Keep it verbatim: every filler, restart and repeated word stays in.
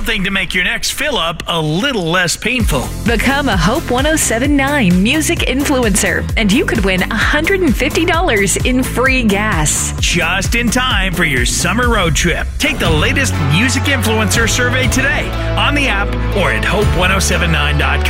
Something to make your next fill-up a little less painful. Become a Hope ten seventy-nine music influencer, and you could win one hundred fifty dollars in free gas. Just in time for your summer road trip. Take the latest music influencer survey today on the app or at hope ten seventy-nine dot com.